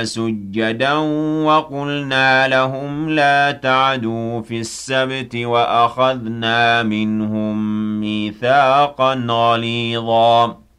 سُجَّدًا وَقُلْنَا لَهُمْ لَا تَعْدُوا فِي السَّبْتِ وَأَخَذْنَا مِنْهُم مِّيثَاقًا غَلِيظًا